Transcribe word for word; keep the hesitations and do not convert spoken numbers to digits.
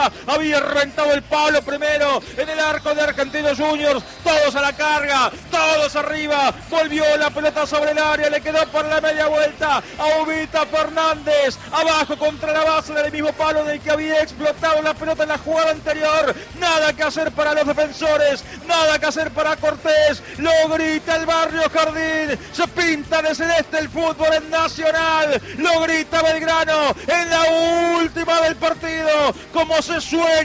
Ubita había reventado el palo primero en el arco de Argentinos Juniors. Todos a la carga, todos arriba. Volvió la pelota sobre el área, le quedó por la media vuelta a Ubita Fernández. Abajo contra la base del mismo palo del que había explotado la pelota en la jugada anterior. Nada que hacer para los defensores, nada que hacer para Cortés. Lo grita el Barrio Jardín. Se pinta de celeste el fútbol en Nacional. Lo grita Belgrano en la última del partido. Como se sueña